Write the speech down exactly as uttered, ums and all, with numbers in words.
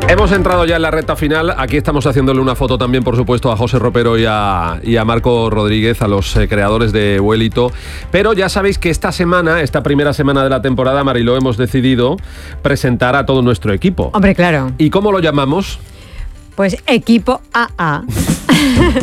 Hemos entrado ya en la recta final. Aquí estamos haciéndole una foto también, por supuesto, a José Ropero y a, y a Marco Rodríguez, a los eh, creadores de Vuelito. Pero ya sabéis que esta semana, esta primera semana de la temporada, Mariló, hemos decidido presentar a todo nuestro equipo. Hombre, claro. ¿Y cómo lo llamamos? Pues Equipo A A.